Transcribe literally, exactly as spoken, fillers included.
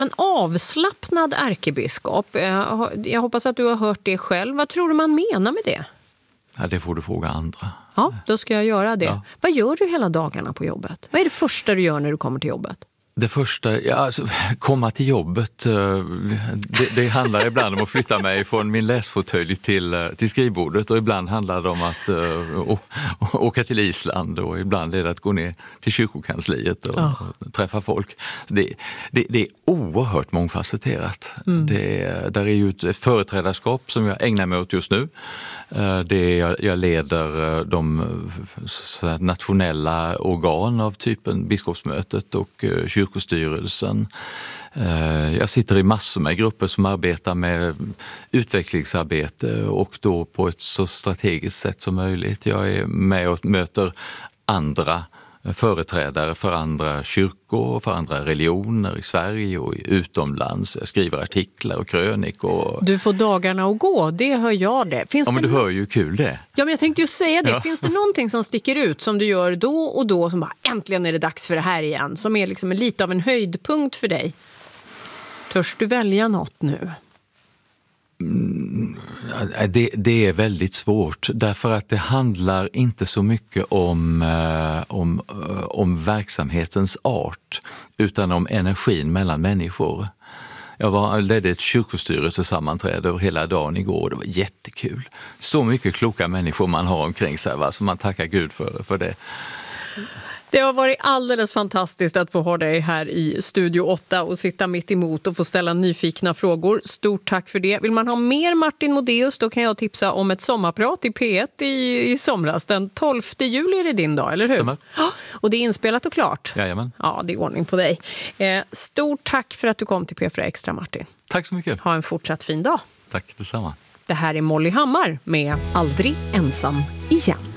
En avslappnad ärkebiskop. Jag hoppas att du har hört det själv. Vad tror du man menar med det? Ja, det får du fråga andra. Ja, då ska jag göra det. Ja. Vad gör du hela dagarna på jobbet? Vad är det första du gör när du kommer till jobbet? Det första, ja, alltså, komma till jobbet, det, det handlar ibland om att flytta mig från min läsfåtölj till, till skrivbordet och ibland handlar det om att uh, åka till Island och ibland är det att gå ner till kyrkokansliet och, oh. och träffa folk. Det, det, det är oerhört mångfacetterat. Mm. Det, där är ju ett företrädarskap som jag ägnar mig åt just nu. Det är, jag, jag leder de så nationella organ av typen biskopsmötet och kyrkostyrelsen. Jag sitter i massor med grupper som arbetar med utvecklingsarbete och då på ett så strategiskt sätt som möjligt. Jag är med och möter andra företrädare för andra kyrkor och för andra religioner i Sverige och utomlands. Jag skriver artiklar och krönikor. Du får dagarna att gå, det hör jag det. Finns ja, men det du hör ju kul det. Ja, men jag tänkte ju säga det. Ja. Finns det någonting som sticker ut som du gör då och då som bara äntligen är det dags för det här igen? Som är liksom lite av en höjdpunkt för dig? Törs du välja något nu? Mm, det, det är väldigt svårt därför att det handlar inte så mycket om, eh, om, eh, om verksamhetens art utan om energin mellan människor. Jag var, ledde ett kyrkostyrelsesammanträde över hela dagen igår och det var jättekul. Så mycket kloka människor man har omkring sig, va? Så man tackar Gud för, för det. Det har varit alldeles fantastiskt att få ha dig här i Studio åtta och sitta mitt emot och få ställa nyfikna frågor. Stort tack för det. Vill man ha mer Martin Modéus, då kan jag tipsa om ett sommarprat i P ett i, i somras. Den tolfte juli är det din dag, eller hur? Stämmer. Ja, och det är inspelat och klart. Jajamän. Ja, det är ordning på dig. Eh, stort tack för att du kom till P fyra Extra, Martin. Tack så mycket. Ha en fortsatt fin dag. Tack detsamma. Det här är Molly Hammar med Aldrig ensam igen.